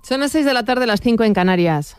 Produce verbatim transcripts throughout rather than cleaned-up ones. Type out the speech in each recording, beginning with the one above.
Son las seis de la tarde, las cinco en Canarias.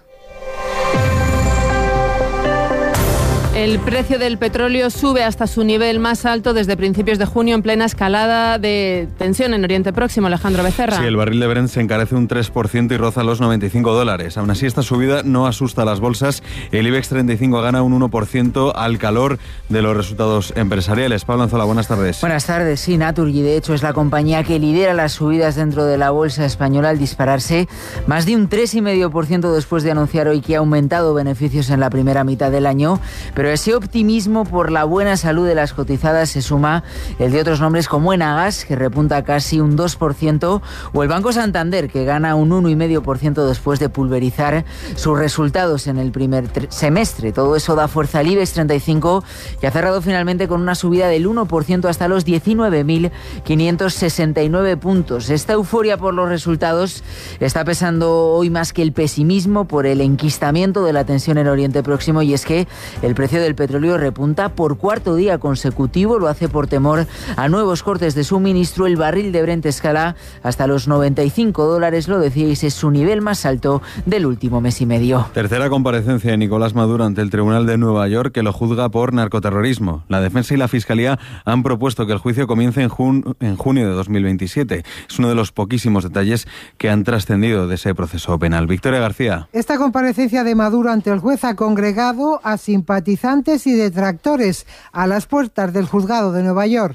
El precio del petróleo sube hasta su nivel más alto desde principios de junio, en plena escalada de tensión en Oriente Próximo. Alejandro Becerra. Sí, el barril de Brent se encarece un tres por ciento y roza los noventa y cinco dólares. Aún así, esta subida no asusta a las bolsas. El IBEX treinta y cinco gana un uno por ciento al calor de los resultados empresariales. Pablo Anzola, buenas tardes. Buenas tardes. Sí, Naturgy, de hecho, es la compañía que lidera las subidas dentro de la bolsa española al dispararse más de un tres coma cinco por ciento después de anunciar hoy que ha aumentado beneficios en la primera mitad del año. Pero ese optimismo por la buena salud de las cotizadas se suma el de otros nombres como Enagas, que repunta casi un dos por ciento, o el Banco Santander, que gana un uno coma cinco por ciento después de pulverizar sus resultados en el primer semestre. Todo eso da fuerza al IBEX treinta y cinco, que ha cerrado finalmente con una subida del uno por ciento hasta los diecinueve mil quinientos sesenta y nueve puntos. Esta euforia por los resultados está pesando hoy más que el pesimismo por el enquistamiento de la tensión en Oriente Próximo, y es que el precio del petróleo repunta por cuarto día consecutivo. Lo hace por temor a nuevos cortes de suministro. El barril de Brent escala hasta los noventa y cinco dólares, lo decíais, es su nivel más alto del último mes y medio. Tercera comparecencia de Nicolás Maduro ante el Tribunal de Nueva York, que lo juzga por narcoterrorismo. La defensa y la fiscalía han propuesto que el juicio comience en, jun- en junio de dos mil veintisiete. Es uno de los poquísimos detalles que han trascendido de ese proceso penal. Victoria García. Esta comparecencia de Maduro ante el juez ha congregado a simpatizantes y detractores a las puertas del juzgado de Nueva York.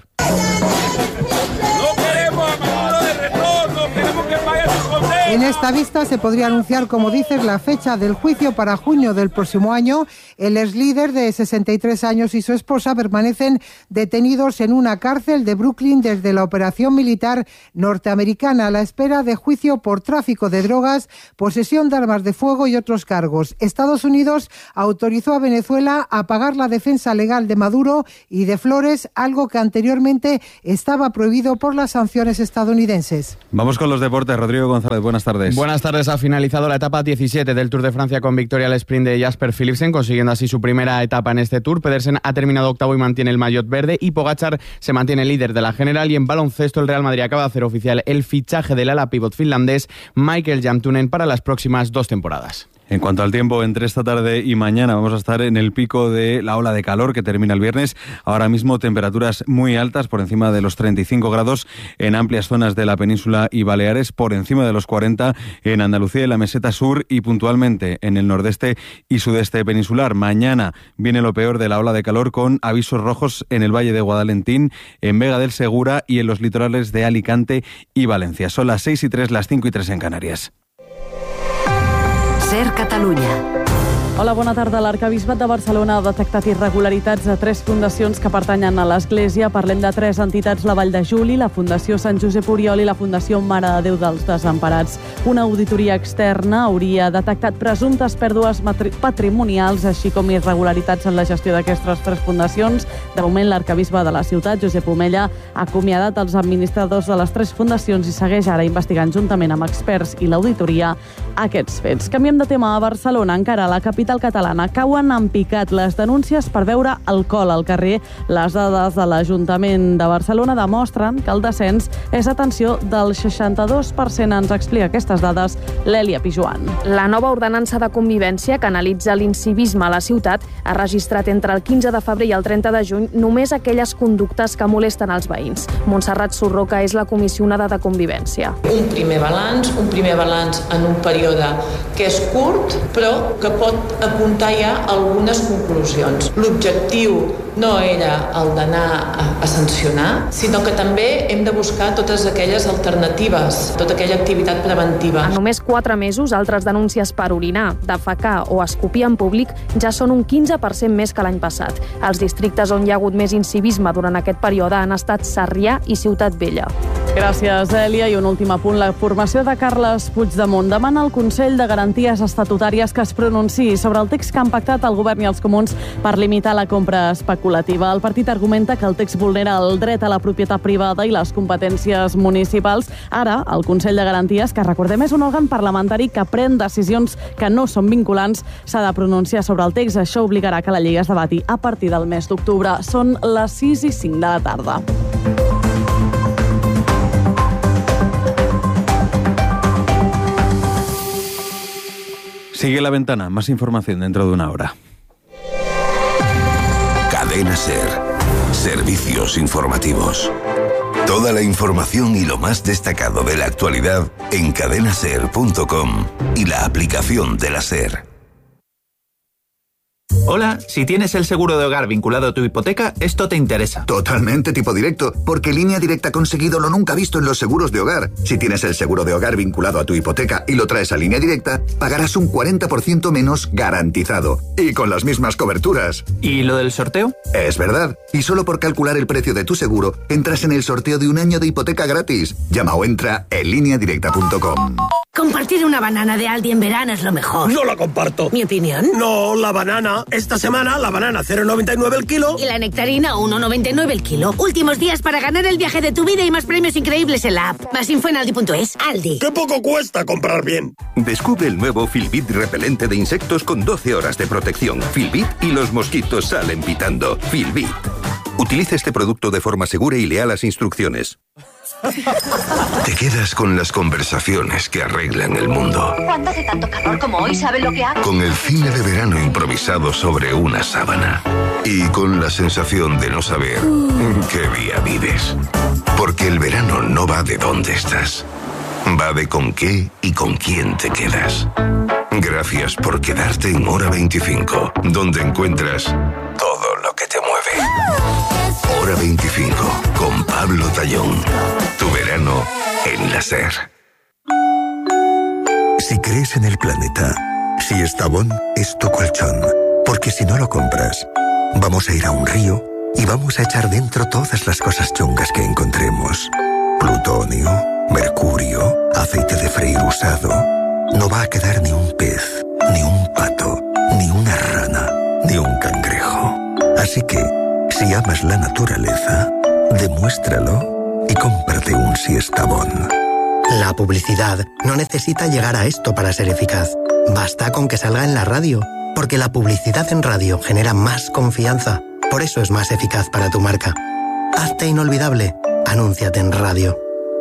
En esta vista se podría anunciar, como dices, la fecha del juicio para junio del próximo año. El ex líder de sesenta y tres años y su esposa permanecen detenidos en una cárcel de Brooklyn desde la operación militar norteamericana a la espera de juicio por tráfico de drogas, posesión de armas de fuego y otros cargos. Estados Unidos autorizó a Venezuela a pagar la defensa legal de Maduro y de Flores, algo que anteriormente estaba prohibido por las sanciones estadounidenses. Vamos con los deportes. Rodrigo González, buenas tardes. Buenas tardes. Ha finalizado la etapa diecisiete del Tour de Francia con victoria al sprint de Jasper Philipsen, consiguiendo así su primera etapa en este Tour. Pedersen ha terminado octavo y mantiene el maillot verde, y Pogačar se mantiene líder de la general. Y en baloncesto, el Real Madrid acaba de hacer oficial el fichaje del ala pívot finlandés Michael Jamtunen para las próximas dos temporadas. En cuanto al tiempo, entre esta tarde y mañana vamos a estar en el pico de la ola de calor que termina el viernes. Ahora mismo temperaturas muy altas, por encima de los treinta y cinco grados en amplias zonas de la península y Baleares, por encima de los cuarenta en Andalucía y la meseta sur, y puntualmente en el nordeste y sudeste peninsular. Mañana viene lo peor de la ola de calor, con avisos rojos en el Valle de Guadalentín, en Vega del Segura y en los litorales de Alicante y Valencia. Son las seis y tres, las cinco y tres en Canarias. SER Catalunya. Hola, bona tarda. L'Arquebisbat de Barcelona ha detectat irregularitats a tres fundacions que pertanyen a l'Església. Parlem de tres entitats: la Vall de Juli, la Fundació Sant Josep Oriol i la Fundació Mare de Déu dels Desemparats. Una auditoria externa hauria detectat presumptes pèrdues patrimonials, així com irregularitats en la gestió d'aquestes tres fundacions. De moment, l'Arquebisbe de la ciutat, Josep Omella, ha acomiadat els administradors de les tres fundacions i segueix ara investigant juntament amb experts i l'auditoria aquests fets. Canviem de tema. A Barcelona, encara a la capital catalana, cauen en picat les denúncies per beure alcohol al carrer. Les dades de l'Ajuntament de Barcelona demostren que el descens és, atenció, del seixanta-dos per cent. Ens explica aquestes dades l'Èlia Pijuan. La nova ordenança de convivència que analitza l'incivisme a la ciutat ha registrat entre el quinze de febrer i el trenta de juny només aquelles conductes que molesten els veïns. Montserrat Surroca és la comissionada de convivència. Un primer balanç, un primer balanç en un període que és curt, però que pot apuntar ja algunes conclusions. L'objectiu no era el d'anar a, a sancionar, sinó que també hem de buscar totes aquelles alternatives, tota aquella activitat preventiva. En només quatre mesos, altres denúncies per orinar, defecar o escopir en públic ja són un quinze per cent més que l'any passat. Els districtes on hi ha hagut més incivisme durant aquest període han estat Sarrià i Ciutat Vella. Gràcies, Èlia. I un últim apunt. La formació de Carles Puigdemont demana al Consell de Garanties Estatutàries que es pronunciï sobre el text que han pactat el govern i els comuns per limitar la compra especulativa. El partit argumenta que el text vulnera el dret a la propietat privada i les competències municipals. Ara, el Consell de Garanties, que recordem és un òrgan parlamentari que pren decisions que no són vinculants, s'ha de pronunciar sobre el text. Això obligarà que la llei es debati a partir del mes d'octubre. Són les sis i cinc de la tarda. Sigue La Ventana, más información dentro de una hora. Cadena SER. Servicios informativos. Toda la información y lo más destacado de la actualidad en cadena ser punto com y la aplicación de la SER. Hola, si tienes el seguro de hogar vinculado a tu hipoteca, esto te interesa. Totalmente tipo directo, porque Línea Directa ha conseguido lo nunca visto en los seguros de hogar. Si tienes el seguro de hogar vinculado a tu hipoteca y lo traes a Línea Directa, pagarás un cuarenta por ciento menos garantizado. Y con las mismas coberturas. ¿Y lo del sorteo? Es verdad. Y solo por calcular el precio de tu seguro, entras en el sorteo de un año de hipoteca gratis. Llama o entra en línea directa punto com. Compartir una banana de Aldi en verano es lo mejor. No la comparto. ¿Mi opinión? No, la banana. Esta semana la banana cero coma noventa y nueve el kilo. Y la nectarina uno coma noventa y nueve el kilo. Últimos días para ganar el viaje de tu vida y más premios increíbles en la app. Más info en aldi punto es. Aldi. ¡Qué poco cuesta comprar bien! Descubre el nuevo Filbit repelente de insectos con doce horas de protección. Filbit y los mosquitos salen pitando. Filbit. Utiliza este producto de forma segura y lea las instrucciones. Te quedas con las conversaciones que arreglan el mundo. Cuando hace tanto calor como hoy, ¿sabe lo que hago? Con el cine de verano improvisado sobre una sábana. Y con la sensación de no saber qué día vives. Porque el verano no va de dónde estás. Va de con qué y con quién te quedas. Gracias por quedarte en Hora veinticinco, donde encuentras todo lo que te mueve. Hora veinticinco, con Pablo Tallón. Tu verano en la SER. Si crees en el planeta, si Estavón es tu colchón, porque si no lo compras, vamos a ir a un río y vamos a echar dentro todas las cosas chungas que encontremos. Plutonio, mercurio, aceite de freír usado. No va a quedar ni un pez, ni un pato, ni una rana, ni un cangrejo. Así que, si amas la naturaleza, demuéstralo y cómprate un Siestabón. La publicidad no necesita llegar a esto para ser eficaz. Basta con que salga en la radio, porque la publicidad en radio genera más confianza. Por eso es más eficaz para tu marca. Hazte inolvidable. Anúnciate en radio.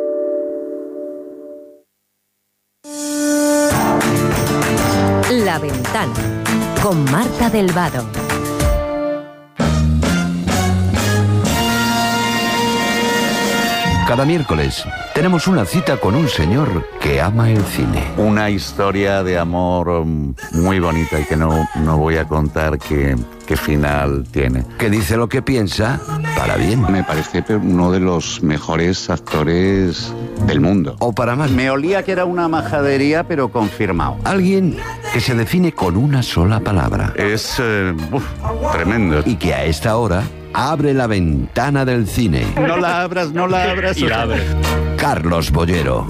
La Ventana, con Marta del Vado. Cada miércoles tenemos una cita con un señor que ama el cine. Una historia de amor muy bonita y que no, no voy a contar qué, qué final tiene. Que dice lo que piensa para bien. Me parece uno de los mejores actores del mundo. O para mal. Me olía que era una majadería, pero confirmado. Alguien que se define con una sola palabra. Es eh, uf, tremendo. Y que a esta hora abre la ventana del cine. No la abras, no la abras. Y la abres. Carlos Bollero.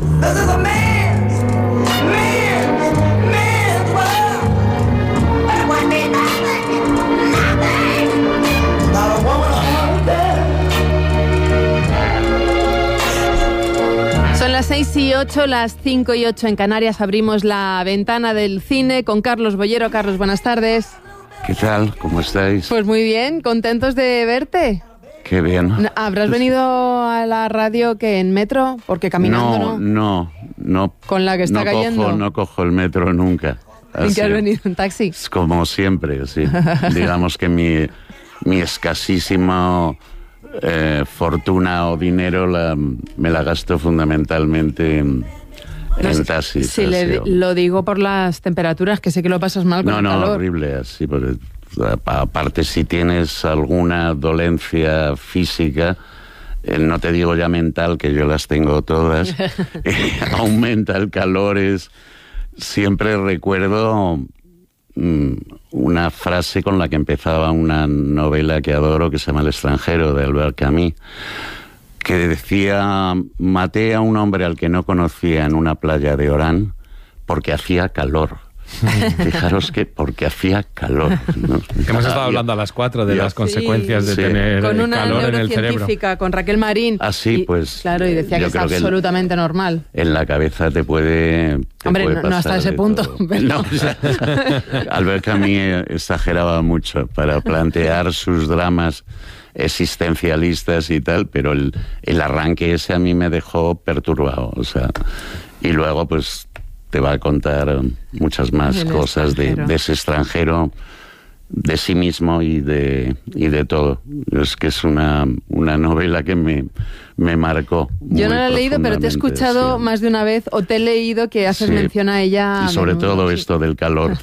Son las seis y ocho, las cinco y ocho en Canarias. Abrimos la ventana del cine con Carlos Bollero. Carlos, buenas tardes. ¿Qué tal? ¿Cómo estáis? Pues muy bien, contentos de verte. Qué bien. ¿Habrás venido a la radio que en metro? Porque caminando no. No, no, no. Con la que está no cayendo. Cojo, no cojo el metro nunca. ¿En qué has venido? ¿En taxi? Es como siempre, sí. Digamos que mi, mi escasísima eh, fortuna o dinero la, me la gasto fundamentalmente en, no, en taxis. Sí, le, lo digo por las temperaturas, que sé que lo pasas mal con no, el no, calor. No, no, horrible, así, porque aparte si tienes alguna dolencia física, eh, no te digo ya mental, que yo las tengo todas, eh, aumenta el calor. Es, siempre recuerdo mm, una frase con la que empezaba una novela que adoro, que se llama El extranjero, de Albert Camus, que decía: maté a un hombre al que no conocía en una playa de Orán porque hacía calor. Fijaros que porque hacía calor, ¿no? Hemos estado hablando a las cuatro de las sí, consecuencias de sí. tener con una calor en el cerebro. Con Raquel Marín. Así, y, pues. Claro, y decía que es absolutamente que el, normal. En la cabeza te puede. Te Hombre, puede no, pasar no hasta ese punto. No, o sea, Albert Camus exageraba mucho para plantear sus dramas existencialistas y tal, pero el, el arranque ese a mí me dejó perturbado, o sea, y luego pues te va a contar muchas más El cosas de, de ese extranjero, de sí mismo y de, y de todo. Es que es una, una novela que me, me marcó. Yo no la he leído, pero te he escuchado sí. más de una vez, o te he leído que haces sí. mención a ella. Y sobre menudo, todo sí. esto del calor.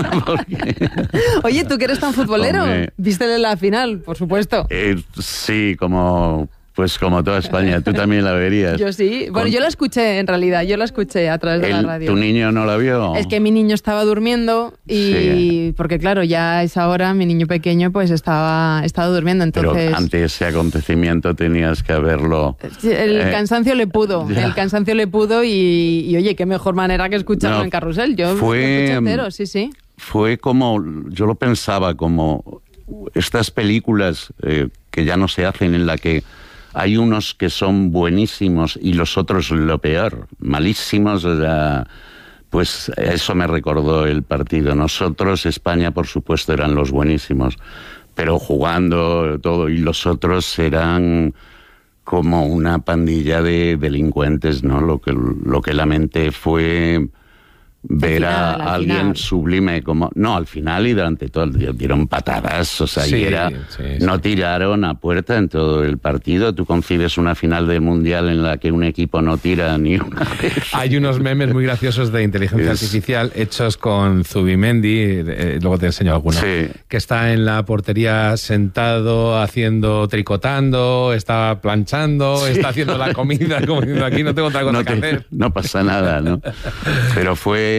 Oye, ¿tú que eres tan futbolero? Hombre. ¿Viste la final, por supuesto? Eh, sí, como... Pues como toda España, tú también la verías. Yo sí. Bueno, Con... yo la escuché en realidad, yo la escuché a través de El, la radio. ¿Tu niño no la vio? Es que mi niño estaba durmiendo y... Sí. Porque claro, ya a esa hora mi niño pequeño pues estaba, estaba durmiendo, entonces... Pero ante ese acontecimiento tenías que haberlo... El eh, cansancio le pudo, ya. el cansancio le pudo y, y oye, qué mejor manera que escucharlo no, en Carrusel. Yo fue, lo escuché entero, sí, sí. Fue como, yo lo pensaba, como estas películas eh, que ya no se hacen en la que... Hay unos que son buenísimos y los otros lo peor, malísimos. O sea, pues eso me recordó el partido. Nosotros, España, por supuesto, eran los buenísimos, pero jugando todo, y los otros eran como una pandilla de delincuentes, ¿no? Lo que, lo que lamenté fue... ver final, a alguien final. sublime como... No, al final y durante todo el día dieron patadas, o sea, sí, y era, sí, sí. no tiraron a puerta en todo el partido. Tú concibes una final del Mundial en la que un equipo no tira ni una vez. Hay unos memes muy graciosos de inteligencia es... artificial hechos con Zubimendi, eh, luego te enseño alguno, sí. que está en la portería sentado, haciendo, tricotando, está planchando, sí. está haciendo la comida, como diciendo, aquí no tengo otra cosa no que te, hacer. No pasa nada, ¿no? Pero fue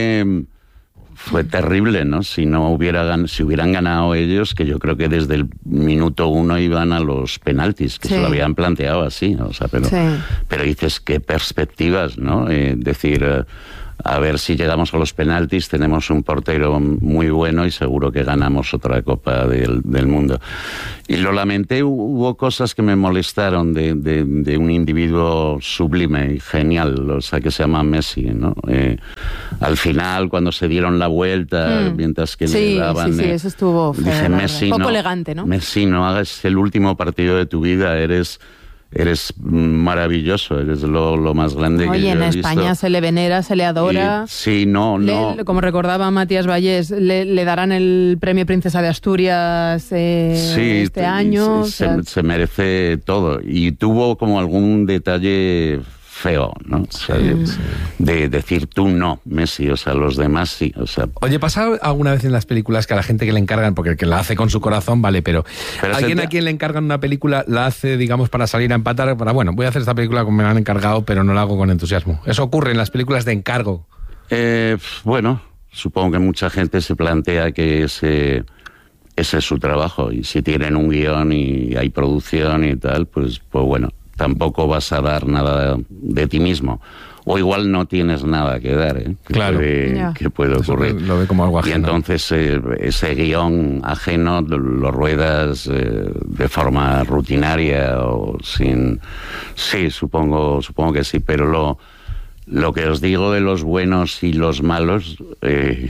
fue terrible, ¿no? Si no hubiera si hubieran ganado ellos, que yo creo que desde el minuto uno iban a los penaltis, que sí. se lo habían planteado así, o sea, pero, sí. pero dices, qué perspectivas, ¿no? Eh, decir, eh, a ver si llegamos a los penaltis, tenemos un portero muy bueno y seguro que ganamos otra Copa del, del Mundo. Y lo lamenté, hubo cosas que me molestaron de, de, de un individuo sublime y genial, o sea, que se llama Messi, ¿no? Eh, al final, cuando se dieron la vuelta, mm. mientras que sí, le daban... Sí, sí, eh, eso estuvo feo, dice, Messi, poco no, elegante, ¿no? Messi, no hagas el último partido de tu vida, eres... Eres maravilloso, eres lo, lo más grande Oye, que yo he visto. Oye, en España se le venera, se le adora. Y, sí, no, no. Le, como recordaba Matías Vallés, le, le darán el premio Princesa de Asturias eh, sí, este año. Sí, o sea... se, se merece todo. Y tuvo como algún detalle feo, ¿no? O sea, sí, de, sí. de decir tú no, Messi, o sea, los demás sí, o sea... Oye, ¿pasa alguna vez en las películas que a la gente que le encargan, porque el que la hace con su corazón, vale, pero, pero alguien a quien le encargan una película la hace, digamos, para salir a empatar, para, bueno, voy a hacer esta película como me la han encargado, pero no la hago con entusiasmo? ¿Eso ocurre en las películas de encargo? Eh, bueno, supongo que mucha gente se plantea que ese... ese es su trabajo, y si tienen un guión y hay producción y tal, pues, pues bueno, tampoco vas a dar nada de ti mismo. O igual no tienes nada que dar, ¿eh? Que claro. Puede, yeah. que puede ocurrir. Lo ve como algo ajeno. Y entonces eh, ese guión ajeno lo ruedas eh, de forma rutinaria o sin... Sí, supongo, supongo que sí, pero lo... Lo que os digo de los buenos y los malos, eh,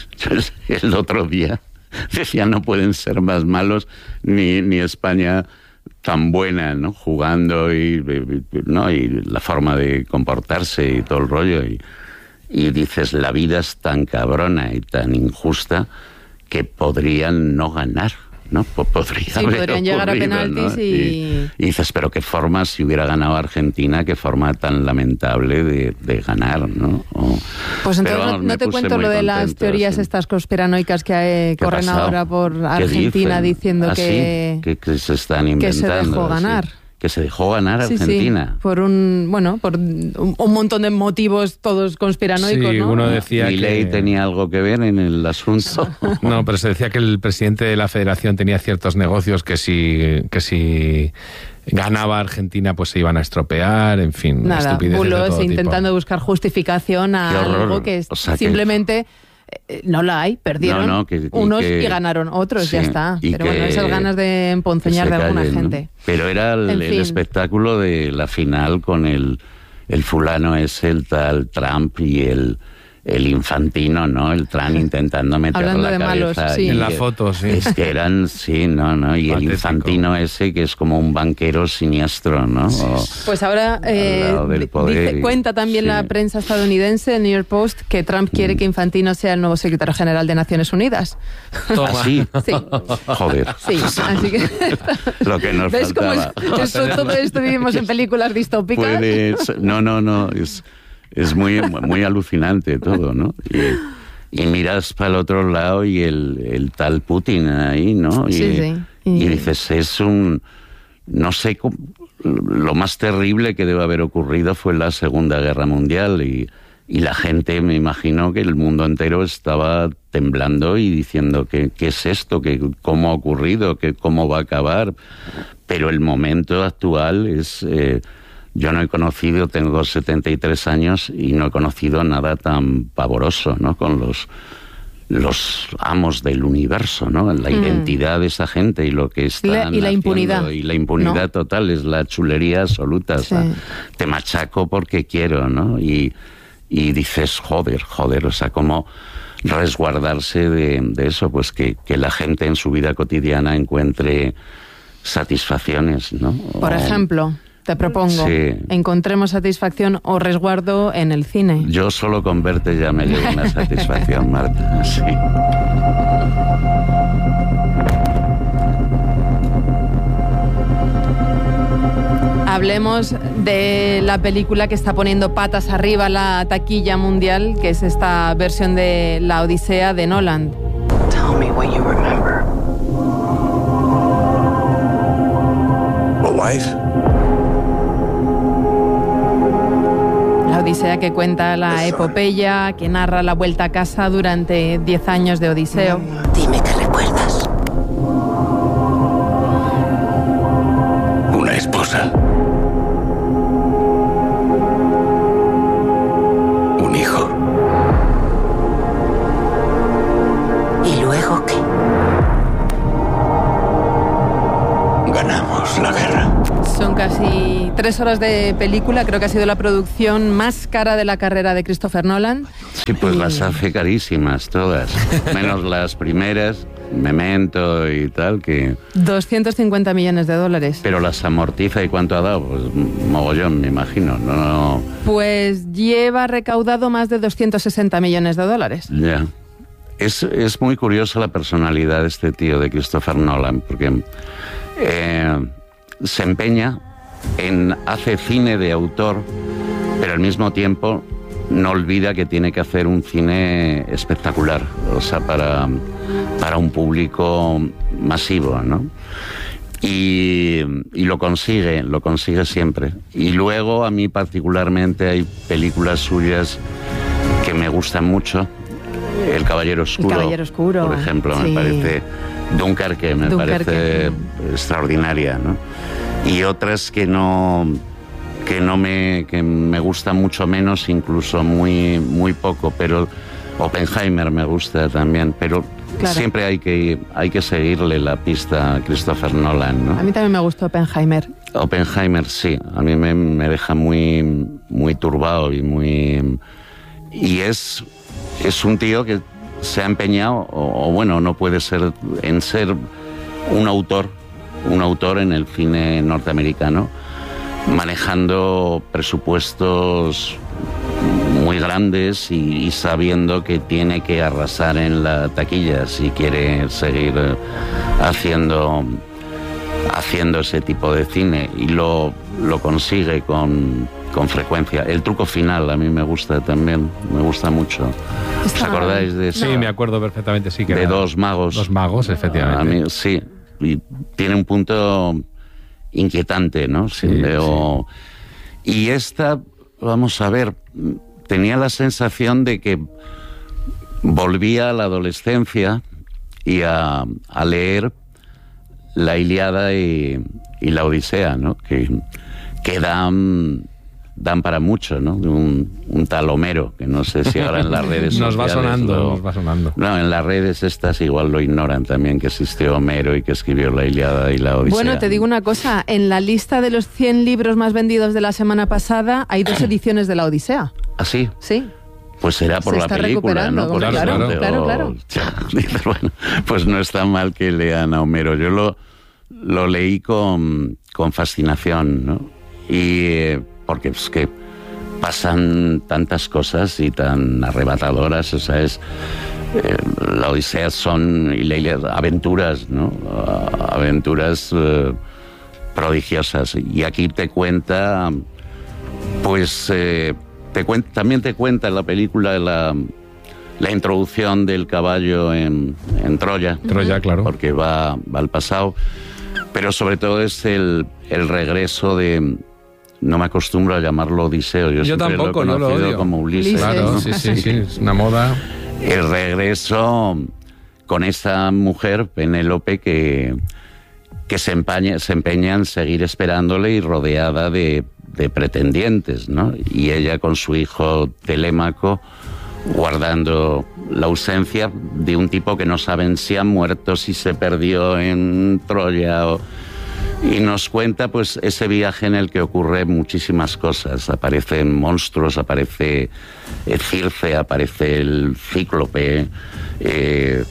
el otro día decía, no pueden ser más malos ni, ni España tan buena, ¿no? Jugando y, ¿no? y la forma de comportarse y todo el rollo. Y, y dices, la vida es tan cabrona y tan injusta que podrían no ganar, ¿no? Podría sí, podrían llegar a penaltis, ¿no? y... y... Y dices, pero qué forma, si hubiera ganado Argentina, qué forma tan lamentable de, de ganar, ¿no? O... Pues entonces vamos, no, no te cuento lo de contento, las teorías sí. estas conspiranoicas que eh, corren pasado? ahora por Argentina diciendo ¿Ah, que... Sí? que... Que se están inventando. Que se dejó ganar. Sí. Que se dejó ganar sí, Argentina. Sí, por un, bueno, por un, un montón de motivos todos conspiranoicos, sí, ¿no? Uno decía Milei que... tenía algo que ver en el asunto. No, pero se decía que el presidente de la federación tenía ciertos negocios que si, que si ganaba Argentina pues se iban a estropear, en fin. Nada, bulos intentando tipo. buscar justificación a algo que o sea, simplemente... Que... No la hay, perdieron no, no, que, unos que, y ganaron otros, sí, ya está. Pero que, bueno, esas ganas de emponzoñar de alguna callen, gente. ¿no? Pero era el, el espectáculo de la final con el, el fulano ese, el tal Trump y el, el Infantino, ¿no? El Trump intentando meter Hablando la de cabeza malos, sí. En la foto, sí. Es que eran, sí, no, no, y Patético. el Infantino ese que es como un banquero siniestro, ¿no? O, Pues ahora eh, al lado del poder dice, y- cuenta también sí. la prensa estadounidense, el New York Post, que Trump quiere que Infantino sea el nuevo secretario general de Naciones Unidas. ¿Ah, sí? Sí. Joder. Sí, así que... Lo que nos ¿Ves cómo es, faltaba. eso- todo esto vivimos en películas distópicas? Puede ser- no, no, no, es, es muy, muy alucinante todo, ¿no? Y, y miras para el otro lado y el, el tal Putin ahí, ¿no? Y, Sí, sí. y dices, es un... No sé, cómo- lo más terrible que debe haber ocurrido fue la Segunda Guerra Mundial y, y la gente, me imagino que el mundo entero estaba temblando y diciendo que qué es esto, que cómo ha ocurrido, que cómo va a acabar. Pero el momento actual es... eh, yo no he conocido, tengo setenta y tres años y no he conocido nada tan pavoroso, ¿no? Con los, los amos del universo, ¿no? La Mm. identidad de esa gente y lo que están La- y la haciendo. impunidad, Y la impunidad ¿no? total, es la chulería absoluta. O sea, Sí. te machaco porque quiero, ¿no? Y, y dices, joder, joder, o sea, cómo resguardarse de, de eso, pues que, que la gente en su vida cotidiana encuentre satisfacciones, ¿no? Por O- ejemplo, te propongo, Sí. encontremos satisfacción o resguardo en el cine. Yo solo con verte ya me llevo una satisfacción, Marta. Sí. Hablemos de la película que está poniendo patas arriba la taquilla mundial, que es esta versión de La Odisea de Nolan. Tell me what you remember. A wife? La Odisea que cuenta la epopeya, que narra la vuelta a casa durante diez años de Odiseo. Dime qué recuerdas. Una esposa. Un hijo. ¿Y luego qué? Ganamos la guerra. Son casi tres horas de película, creo que ha sido la producción más cara de la carrera de Christopher Nolan. Sí, pues las hace carísimas todas, menos las primeras, Memento y tal, que... doscientos cincuenta millones de dólares. Pero las amortiza. ¿Y cuánto ha dado? Pues mogollón, me imagino. No, no, Pues lleva recaudado más de doscientos sesenta millones de dólares. ya. Es, es muy curiosa la personalidad de este tío, de Christopher Nolan, porque eh, se empeña en... hace cine de autor, pero al mismo tiempo no olvida que tiene que hacer un cine espectacular, o sea, para, para un público masivo, ¿no? Y, y lo consigue, lo consigue siempre. Y luego, a mí particularmente, hay películas suyas que me gustan mucho. El Caballero Oscuro, El Caballero Oscuro, por ejemplo, sí. me parece... Dunkerque me Dunkerque. parece extraordinaria, ¿no? Y otras que no... que no me, que me gusta mucho menos, incluso muy, muy poco, pero Oppenheimer me gusta también, pero Claro. siempre hay que, hay que seguirle la pista a Christopher Nolan, ¿no? A mí también me gustó Oppenheimer. Oppenheimer sí, a mí me, me deja muy, muy turbado y muy... Y es, es un tío que se ha empeñado, o, o bueno, no puede ser, en ser un autor, un autor en el cine norteamericano, manejando presupuestos muy grandes y, y sabiendo que tiene que arrasar en la taquilla si quiere seguir eh, haciendo, haciendo ese tipo de cine, y lo, lo consigue con, con frecuencia. El truco final a mí me gusta también, me gusta mucho. ¿Os acordáis de eso? Sí, me acuerdo perfectamente, sí. Que De era- dos magos. Dos magos, efectivamente. A mí, sí, y tiene un punto inquietante, ¿no? Sí, veo... Y esta, vamos a ver, tenía la sensación de que volvía a la adolescencia y a, a leer la Ilíada y, y la Odisea, ¿no? Que, que dan, dan para mucho, ¿no? Un, un tal Homero, que no sé si ahora en las redes Nos va sociales sonando, lo- nos va sonando. No, en las redes estas igual lo ignoran también, que existió Homero y que escribió la Ilíada y la Odisea. Bueno, te digo una cosa, en la lista de los cien libros más vendidos de la semana pasada hay dos ediciones de la Odisea. ¿Ah, sí? Sí. pues será por Se la está película, ¿no? Por claro, eso claro, te- claro, o- claro. Dices, bueno, pues no está mal que lean a Homero. Yo lo, lo leí con, con fascinación, ¿no? Y eh, porque es que pasan tantas cosas y tan arrebatadoras, o sea, es... Eh, la Odisea son y la Ilíada, aventuras, ¿no? Ah, aventuras eh, prodigiosas. Y aquí te cuenta, pues, eh, te cuen- también te cuenta la película la, la introducción del caballo en, en Troya. Troya, claro. Porque va, va al pasado. Pero sobre todo es el, el regreso de... No me acostumbro a llamarlo Odiseo. Yo, Yo siempre tampoco, lo no he lo conocido odio. como Ulises. Claro, ¿no? sí, sí, sí, es una moda. El regreso con esa mujer, Penélope, que, que se, empaña, se empeña en seguir esperándole y rodeada de, de pretendientes, ¿no? Y ella con su hijo Telémaco guardando la ausencia de un tipo que no saben si ha muerto, si se perdió en Troya o... Y nos cuenta pues ese viaje en el que ocurre muchísimas cosas. Aparecen monstruos, aparece eh, Circe, aparece el Cíclope. Eh, eh,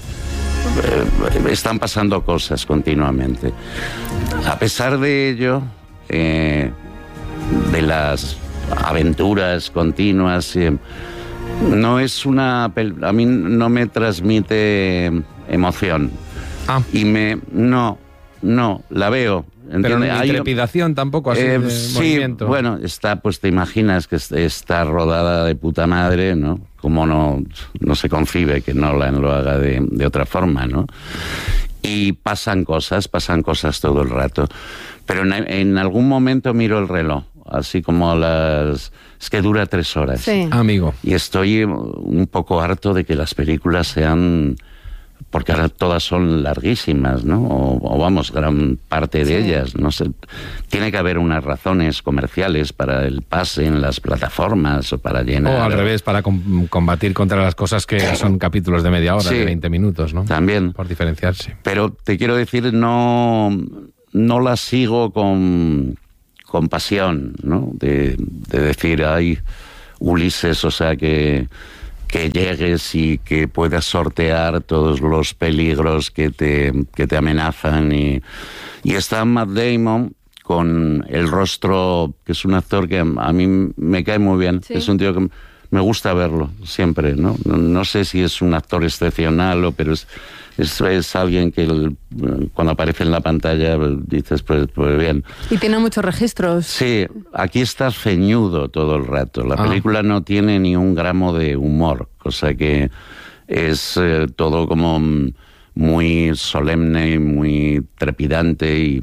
están pasando cosas continuamente. A pesar de ello, eh, de las aventuras continuas, eh, no es una... pel- A mí no me transmite emoción. Ah. Y me... No, no, la veo. Pero ¿entiende? ni Hay- trepidación tampoco, así eh, de sí, movimiento. bueno, está, pues te imaginas que es- está rodada de puta madre, ¿no? Como no, no se concibe que Nolan lo haga de, de otra forma, ¿no? Y pasan cosas, pasan cosas todo el rato. Pero en, en algún momento miro el reloj, así como las... Es que dura tres horas. Sí. Amigo. Y estoy un poco harto de que las películas sean... Porque ahora todas son larguísimas, ¿no? O, o vamos, gran parte de Sí. ellas, no sé. Tiene que haber unas razones comerciales para el pase en las plataformas o para llenar... O al revés, para com- combatir contra las cosas que son capítulos de media hora, Sí. de veinte minutos, ¿no? También. Por diferenciarse. Pero te quiero decir, no, no la sigo con, con pasión, ¿no? De, de decir, ay, Ulises, o sea, que, que llegues y que puedas sortear todos los peligros que te, que te amenazan. Y, y está Matt Damon con el rostro, que es un actor que a mí me cae muy bien. Sí. Es un tío que me gusta verlo siempre, ¿no? No, no sé si es un actor excepcional o, pero es, es, es alguien que el- cuando aparece en la pantalla dices, pues, pues bien. Y tiene muchos registros. Sí, aquí está ceñudo todo el rato. La Ah. película no tiene ni un gramo de humor, cosa que es eh, todo como mm, muy solemne y muy trepidante y...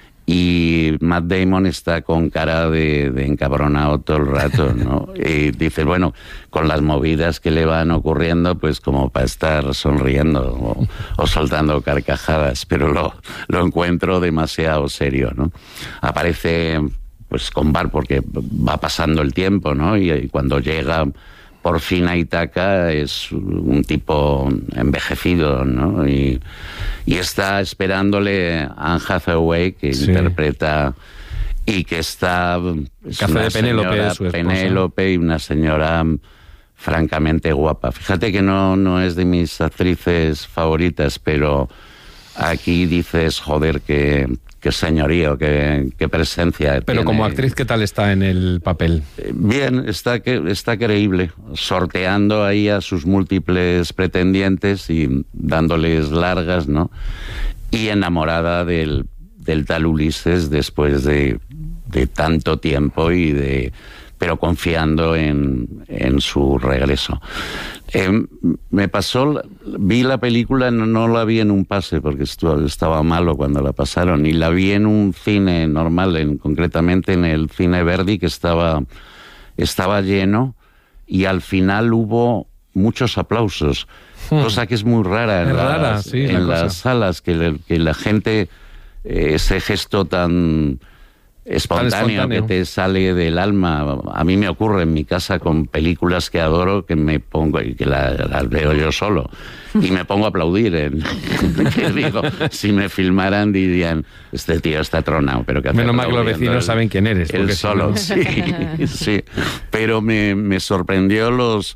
Y Matt Damon está con cara de, de encabronado todo el rato, ¿no? Y dice, bueno, con las movidas que le van ocurriendo, pues como para estar sonriendo o, o soltando carcajadas, pero lo, lo encuentro demasiado serio, ¿no? Aparece, pues con Bar, porque va pasando el tiempo, ¿no? Y, y cuando llega por fin a Ítaca es un tipo envejecido, ¿no? Y, y está esperándole Anne Hathaway, que Sí. interpreta y que está... es Que hace una de Penélope, señora su esposa. Penélope, y una señora francamente guapa. Fíjate que no, no es de mis actrices favoritas, pero aquí dices, joder, qué, qué señorío, qué, qué presencia Pero tiene. como actriz, ¿qué tal está en el papel? Bien, está, que, está creíble, sorteando ahí a sus múltiples pretendientes y dándoles largas, ¿no? Y enamorada del, del tal Ulises después de, de tanto tiempo y de... pero confiando en, en su regreso. Eh, me pasó, vi la película, no, no la vi en un pase porque estu- estaba malo cuando la pasaron, y la vi en un cine normal, en, concretamente en el Cine Verdi, que estaba, estaba lleno, y al final hubo muchos aplausos, Hmm. cosa que es muy rara en, Es las, rara, sí, en la las cosa. salas, que, le- que la gente, eh, ese gesto tan... Espontáneo, espontáneo. que te sale del alma. A mí me ocurre en mi casa con películas que adoro, que me pongo y que la- las veo yo solo y me pongo a aplaudir. En, que digo, si me filmaran dirían, este tío está tronado, pero que hace Menos mal que los aplaudiendo vecinos él- saben quién eres. él porque si solo, no- sí, sí. Pero me, me sorprendió los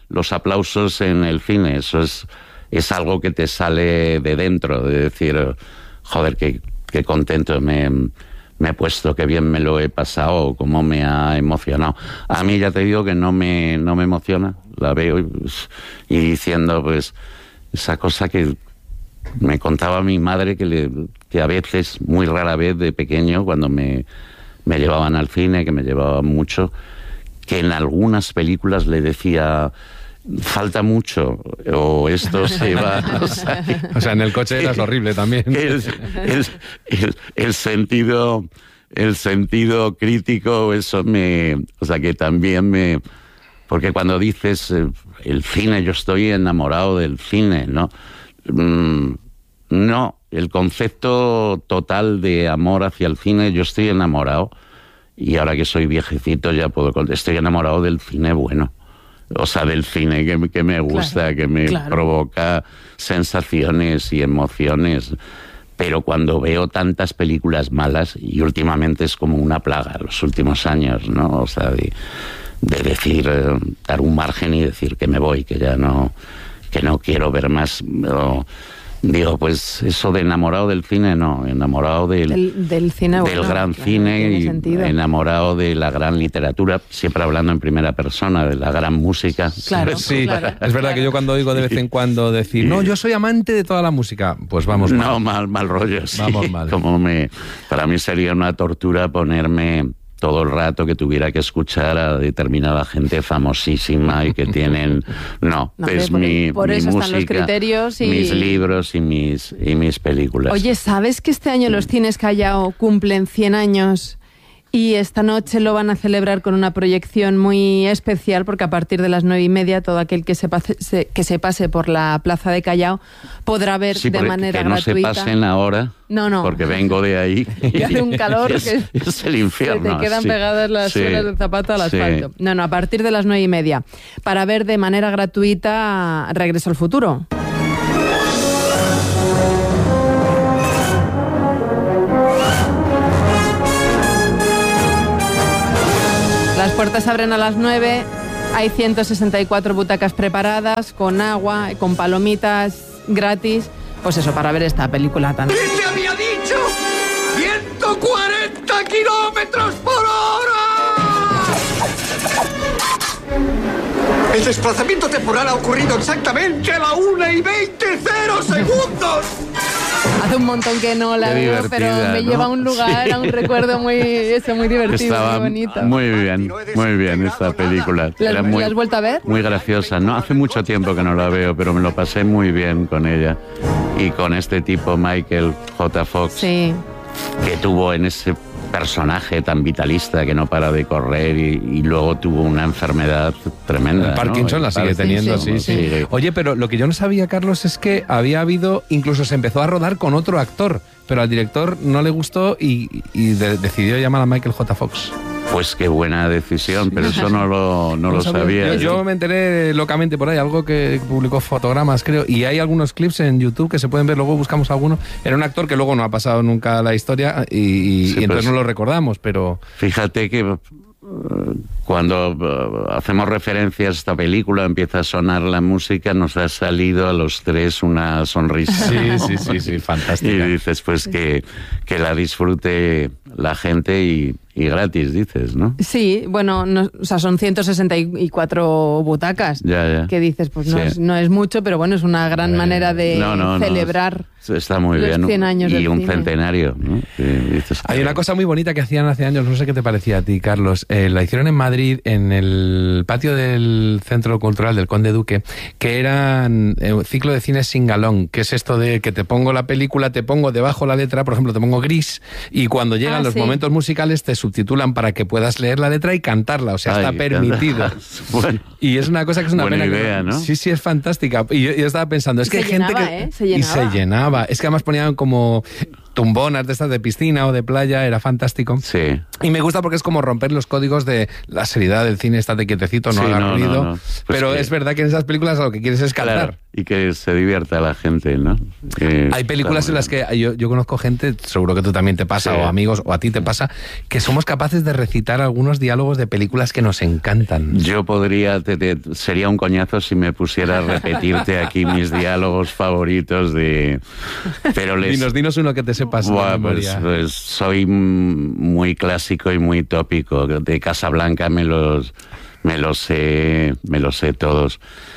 los aplausos en el cine. Eso es, es algo que te sale de dentro, de decir, joder, qué, qué contento me, me he puesto, qué bien me lo he pasado, cómo me ha emocionado. A mí ya te digo que no me, no me emociona, la veo y, pues, y diciendo, pues, esa cosa que me contaba mi madre, que, le, que a veces, muy rara vez de pequeño, cuando me, me llevaban al cine, que me llevaban mucho, que en algunas películas le decía, falta mucho, o esto se va... O sea, o sea en el coche eras horrible también. El, el, el, el sentido el sentido crítico, eso me... O sea, que también me... Porque cuando dices eh, el cine, yo estoy enamorado del cine, ¿no? Mm, no, el concepto total de amor hacia el cine, yo estoy enamorado, y ahora que soy viejecito ya puedo... Estoy enamorado del cine bueno. O sea, del cine que, que me gusta, claro, que me claro. provoca sensaciones y emociones. Pero cuando veo tantas películas malas, y últimamente es como una plaga, los últimos años, ¿no? O sea, de, de decir, eh, dar un margen y decir que me voy, que ya no, que no quiero ver más... O, digo, pues eso de enamorado del cine, no, enamorado del, del, del cine, del bueno, gran claro, cine y sentido. Enamorado de la gran literatura, siempre hablando en primera persona, de la gran música. Claro, sí, claro, es verdad claro. que yo cuando oigo de vez en cuando decir, no, yo soy amante de toda la música, pues vamos mal. No, mal, mal rollo, sí. Vamos mal. Como me, para mí sería una tortura ponerme todo el rato que tuviera que escuchar a determinada gente famosísima y que tienen... No, no es por, mi, por mi eso música, están los criterios y... mis libros y mis, y mis películas. Oye, ¿sabes que este año los cines Callao cumplen cien años? Y esta noche lo van a celebrar con una proyección muy especial, porque a partir de las nueve y media todo aquel que se pase, se, que se pase por la plaza de Callao podrá ver sí, de manera que no gratuita. se pasen ahora, no, no. porque vengo de ahí. Y hace un calor es, que es el infierno. se te quedan sí, pegadas las sí, suelas del zapato al sí. asfalto. No, no, a partir de las nueve y media. Para ver de manera gratuita Regreso al Futuro. Las puertas abren a las nueve, hay ciento sesenta y cuatro butacas preparadas, con agua, con palomitas gratis, pues eso, para ver esta película tan... ¡Y te había dicho! ¡ciento cuarenta kilómetros por hora! El desplazamiento temporal ha ocurrido exactamente a la una y veinte cero segundos. Hace un montón que no la Qué veo, pero me ¿no? lleva a un lugar, sí. a un recuerdo muy, eso, muy divertido, Estaba muy bonito. muy bien, muy bien esta película. ¿La, Era muy, ¿La has vuelto a ver? muy graciosa. No, hace mucho tiempo que no la veo, pero me lo pasé muy bien con ella. Y con este tipo, Michael J. Fox, sí. que tuvo en ese personaje tan vitalista que no para de correr y, y luego tuvo una enfermedad tremenda. El Parkinson, ¿no? La sigue teniendo, sí, sí, sí. sí. Oye, pero lo que yo no sabía, Carlos, es que había habido, incluso se empezó a rodar con otro actor, pero al director no le gustó y, y de, decidió llamar a Michael J. Fox. Pues qué buena decisión, pero eso no lo, no lo sabía. Yo, yo me enteré locamente por ahí, algo que publicó Fotogramas, creo, y hay algunos clips en YouTube que se pueden ver, luego buscamos alguno. Era un actor que luego no ha pasado nunca a la historia y, y, sí, y entonces pues, no lo recordamos, pero... Fíjate que cuando uh, hacemos referencia a esta película, empieza a sonar la música, nos ha salido a los tres una sonrisa. Sí, sí, sí, sí, fantástica. Y dices, pues que, que la disfrute la gente y, y gratis, dices, ¿no? Sí, bueno, no, o sea, son ciento sesenta y cuatro butacas. Ya, ya. Que dices, pues no, sí. es, no es mucho, pero bueno, es una gran eh, manera de no, no, celebrar. No, está muy los bien. cien años y del un cine. centenario, ¿no? Sí, dices, hay una cosa muy bonita que hacían hace años, no sé qué te parecía a ti, Carlos. Eh, la hicieron en Madrid, en el patio del Centro Cultural del Conde Duque, que era un ciclo de cine singalón, que es esto de que te pongo la película, te pongo debajo la letra, por ejemplo, te pongo gris, y cuando llegan ah, los sí. momentos musicales te subtitulan para que puedas leer la letra y cantarla, o sea, Ay, está permitido. Bueno, y es una cosa que es una buena pena idea, que, ¿no? Sí, sí, es fantástica. Y yo, yo estaba pensando, es y que hay se gente llenaba, que... ¿eh? Se llenaba. Y se llenaba. Es que además ponían como... tumbonas de estas de piscina o de playa, era fantástico. Sí. Y me gusta porque es como romper los códigos de la seriedad del cine, estate quietecito, no sí, haga no, ruido. No, no. Pues pero que... es verdad que en esas películas lo que quieres es cantar. Claro, y que se divierta la gente, ¿no? Eh, Hay películas en las que yo, yo conozco gente, seguro que tú también te pasa, sí. o amigos, o a ti te pasa, que somos capaces de recitar algunos diálogos de películas que nos encantan. Yo podría, te, te, sería un coñazo si me pusiera a repetirte aquí mis diálogos favoritos de... Pero les... Dinos, dinos uno que te sepas. Buah, pues, pues soy muy clásico y muy tópico. De Casablanca me los, me los sé, me los sé todos.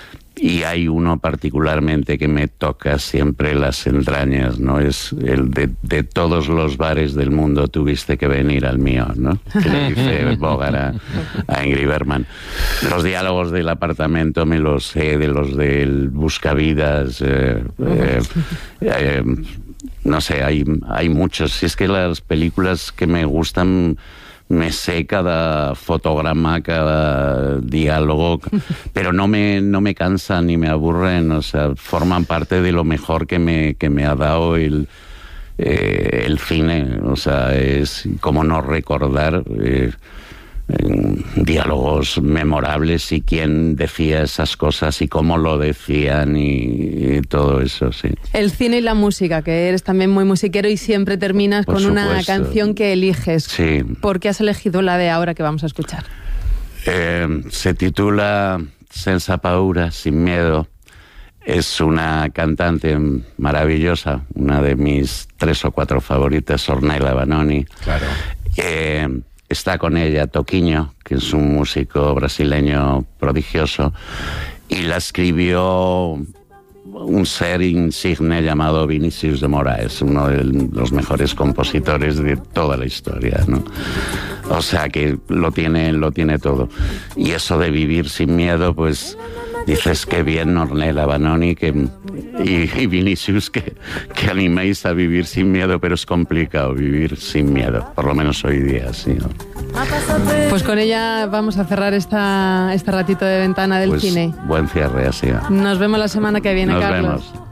Y hay uno particularmente que me toca siempre las entrañas, ¿no? Es el de, de todos los bares del mundo tuviste que venir al mío, ¿no? Que le dice Bogart a, a Ingrid Bergman. Los diálogos del apartamento me los sé, de los del Buscavidas, eh, eh, eh, no sé, hay, hay muchos. Si es que las películas que me gustan... me sé cada fotograma, cada diálogo, pero no me, no me cansan ni me aburren, o sea, forman parte de lo mejor que me, que me ha dado el, eh, el cine, o sea, es como no recordar eh, eh, diálogos memorables y quién decía esas cosas y cómo lo decían y, y todo eso, sí. El cine y la música, que eres también muy musiquero y siempre terminas Por con supuesto. Una canción que eliges. Sí. ¿Por qué has elegido la de ahora que vamos a escuchar? Eh, se titula Senza paura, sin miedo. Es una cantante maravillosa, una de mis tres o cuatro favoritas, Ornella Vanoni. Claro. Eh, Está con ella Toquinho, que es un músico brasileño prodigioso, y la escribió un ser insigne llamado Vinícius de Moraes, uno de los mejores compositores de toda la historia, ¿no? O sea que lo tiene, lo tiene todo. Y eso de vivir sin miedo, pues dices que bien, Ornella Vanoni que, y, y Vinícius, que, que animéis a vivir sin miedo, pero es complicado vivir sin miedo, por lo menos hoy día, sí, ¿no? Pues con ella vamos a cerrar esta, este ratito de ventana del pues cine. Buen cierre, así. Nos vemos la semana que viene, Nos Carlos. vemos.